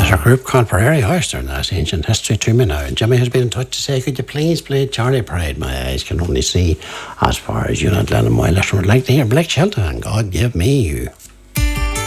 There's a group called Prairie Oyster, and that's ancient history to me now. And Jimmy has been in touch to say, could you please play Charlie Pride? My eyes can only see as far as you, not Lennon Moyle. Would like to hear Blake Shelton, and God give me you.